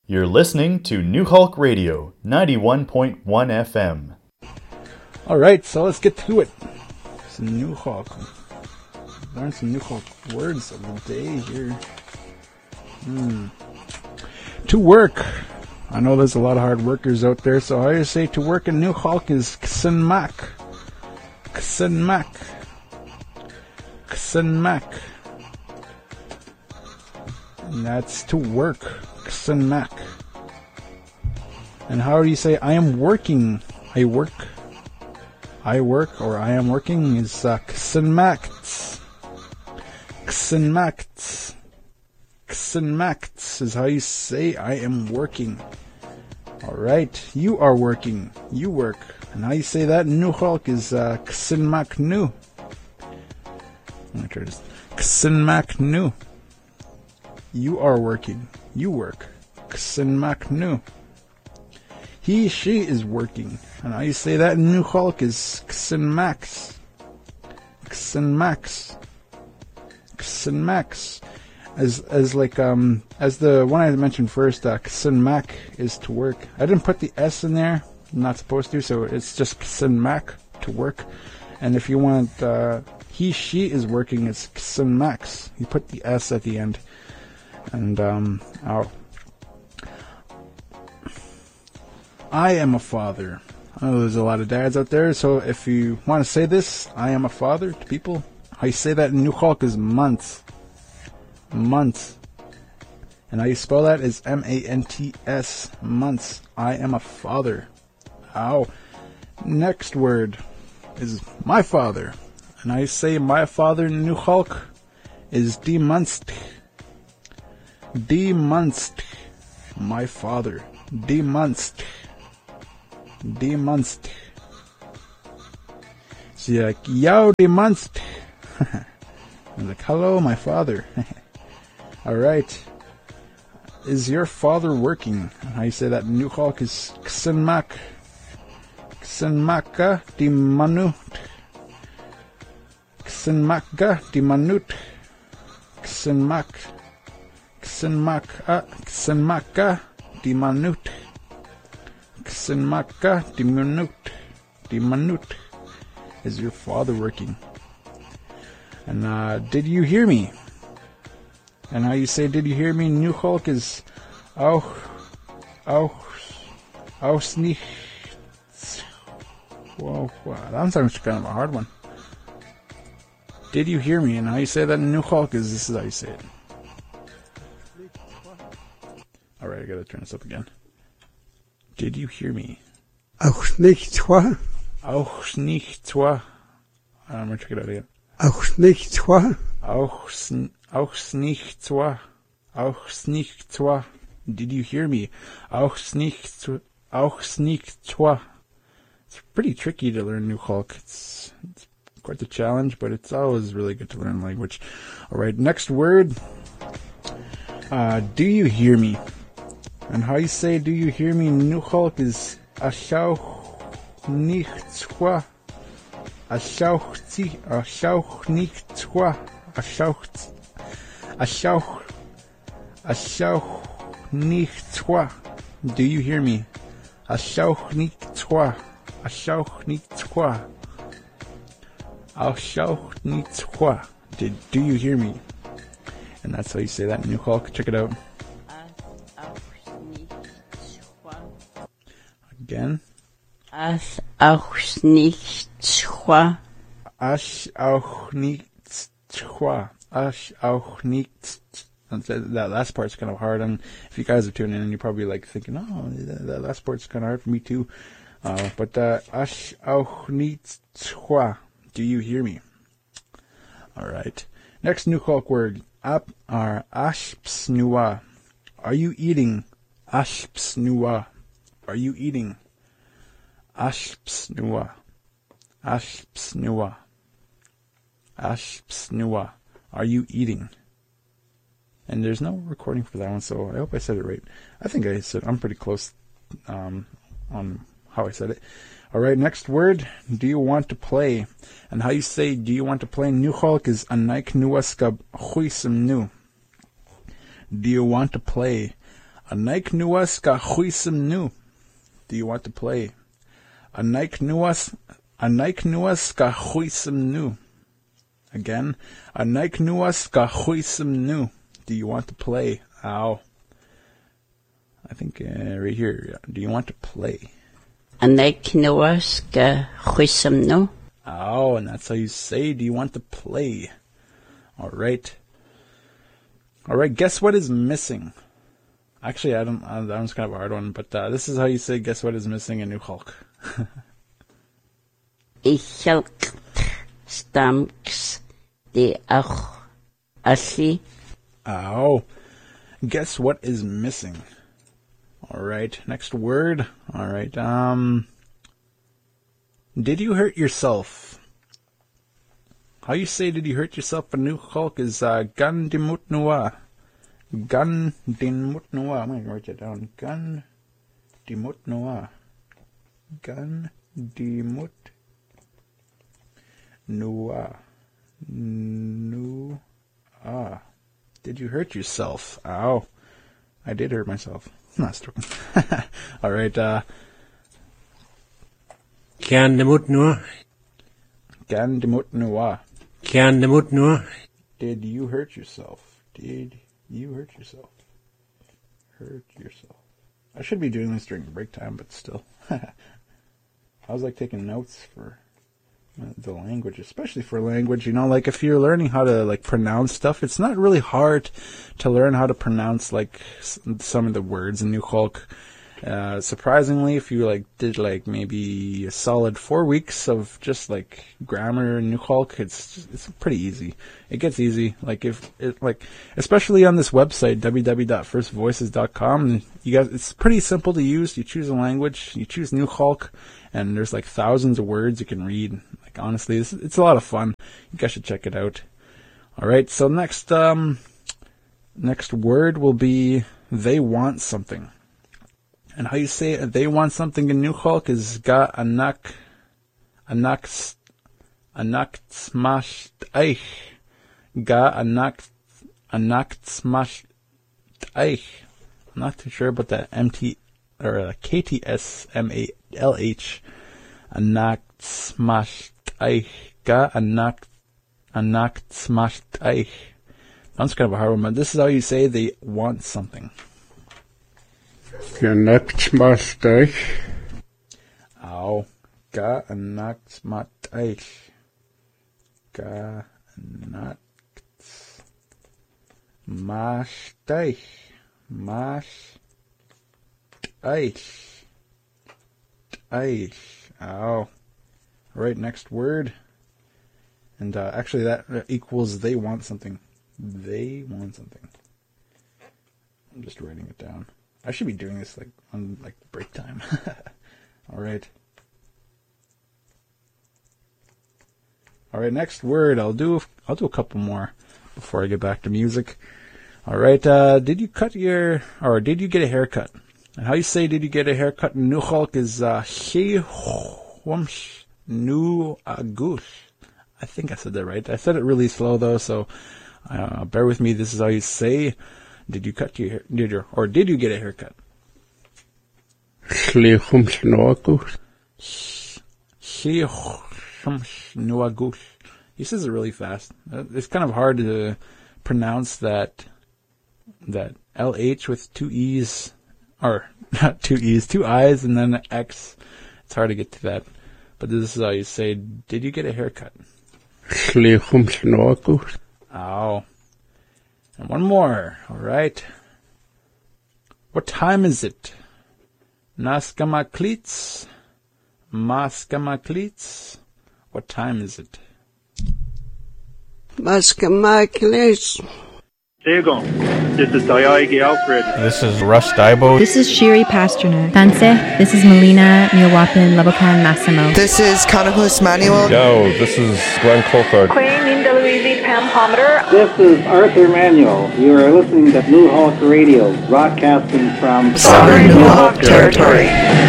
You're listening to New Hulk Radio, 91.1 FM. Alright, so let's get to it. Some New Hulk. Learn some New Hulk words of the day here. To work. I know there's a lot of hard workers out there, so how you say to work in New Hulk is ksenmak. Ksenmak. Ksenmak. And that's to work. Ksenmak. And how do you say I am working? I work. I work or I am working is ksenmakts. Ksenmakts. Ksenmakts is how you say I am working. Alright, you are working. You work. And how you say that in New Hulk is ksenmaknu. Let me try this. Ksenmaknu. You are working. You work. Ksenmaknu. He, she is working. And how you say that in New Hulk is ksenmax. Ksenmax. Ksenmax. As the one I mentioned first, ksenmak is to work. I didn't put the S in there. I'm not supposed to, so it's just ksenmak, to work. And if you want he, she is working, it's ksenmax. You put the S at the end. And I am a father. I know there's a lot of dads out there, so if you want to say this, I am a father to people, how you say that in New Hulk is month. Month. And how you spell that is M-A-N-T-S. Months. I am a father. Ow. Next word is my father. And how you say my father in New Hulk is die Munst. Die Munst. My father. Die Munst. Die Munst. So you're like, yo, die Munst. I'm like, hello, my father. Alright. Is your father working? How you say that in New Hulk is ksenmak. Ksenmaka di manut. Ksenmaka di manut. Ksenmak. Ksenmaka di manut. Ksenmaka di manut. Di manut. Is your father working? And did you hear me? And how you say did you hear me in New Hulk is aus nicht. Whoa, that sounds kind of a hard one. Did you hear me? And how you say that in New Hulk is this is how you say it. Alright, I gotta turn this up again. Did you hear me? Auch nicht wahr? Auch nicht wahr? I'm gonna check it out again. Auch nicht wahr? Auch nicht wahr? Auch nicht wahr? Did you hear me? Auch nicht wahr? It's pretty tricky to learn New Hulk. It's quite the challenge, but it's always really good to learn language. Alright, next word. Do you hear me? And how you say do you hear me in New Hulk is Ashau nicht wahr? Ashau nicht wahr? Ashau nicht wahr? Do you hear me? Ashau nicht wahr? Ashau nicht wahr? Ashau nicht wahr? Do you hear me? And that's how you say that in New Hulk. Check it out. Again. As auch nicht wahr? As auch nicht wahr? As auch nicht. That last part's kind of hard. And if you guys are tuning in, you're probably like thinking, oh, that last part's kind of hard for me too. But as auch nicht wahr? Do you hear me? Alright. Next New Hulk word. Ashpsnua. Are you eating? Ashpsnua. Are you eating? Ashpsnua. Ashpsnua. Ashpsnua. Are you eating? And there's no recording for that one, so I hope I said it right. I think I'm pretty close on how I said it. Alright, next word. Do you want to play? And how you say do you want to play New Hulk is Anaik Nuaskab Huism Nu. Do you want to play? Anaik nuas ka huisem nu. Do you want to play? Anaik nuas ka huisem nu. Again, Anaik nuas ka huisem nu. Do you want to play? Ow. I think right here. Yeah. Do you want to play? Anaik nuas ka huisem nu. Oh, and that's how you say, do you want to play? All right. Guess what is missing? Actually, that one's kind of a hard one, but this is how you say guess what is missing in New Hulk. Ich helk stamks de ach asli. Oh. Guess what is missing? All right. Next word. All right. Did you hurt yourself? How you say did you hurt yourself in New Hulk is gan dimut nua. Gan dimut nua. I'm going to write that down. Gan dimut nua. Gan dimut nua. Nua. Did you hurt yourself? Ow. I did hurt myself. I'm not joking. All right. Gan dimut nua. Gan dimut nua. Gan dimut nua. Did you hurt yourself? Did you hurt yourself? Hurt yourself. I should be doing this during break time, but still. I was like taking notes for the language, especially for language. You know, like if you're learning how to like pronounce stuff, it's not really hard to learn how to pronounce like some of the words in New Hulk. Surprisingly, if you like did like maybe a solid 4 weeks of just like grammar in New Hulk, it's pretty easy. It gets easy. Like if it like, especially on this website www.firstvoices.com, you guys, it's pretty simple to use. You choose a language, you choose New Hulk, and there's like thousands of words you can read. Like honestly, it's a lot of fun. You guys should check it out. All right. So next word will be they want something. And how you say they want something in New Hulk is ga anak smashed eich. Ga anak smashed eich. I'm not too sure about that MT or KTSMALH. Anak smashed eich. Ga anak smashed eich. That's kind of a hard one, but this is how you say they want something. Anak smashed eich. Ow. Ga anak smashed eich. Ga anak smashed eich. Mash eich. Eich. Ow. Alright, next word. And actually that equals they want something. They want something. I'm just writing it down. I should be doing this like on like break time. Alright. Alright, next word. I'll do a couple more before I get back to music. Alright, did you get a haircut? And how you say did you get a haircut in New Hulk is Shehwamsh Nu Agush. I think I said that right. I said it really slow though, so bear with me. This is how you say did you get a haircut? Shehwamsh Nu Agush. Shehwamsh Nu Agush. He says it really fast. It's kind of hard to pronounce that LH with two E's, or not two E's, two I's and then an X. It's hard to get to that. But this is how you say, did you get a haircut? Shehwamsh Nu Agush. Ow. And one more, alright. What time is it? Naskamaklits. Maskamaklits. What time is it? Maskamaklis. Segong. This is Dayagi Alfred. This is Russ Daibo. This is Shiri Pasternak. Danse. This is Melina Miawapin Labokan Massimo. This is Kanahus Manuel. Yo, this is Glenn Colford. Queen Linda Louise Pam Pomander. This is Arthur Manuel. You are listening to New Hulk Radio, broadcasting from Southern New Hulk territory.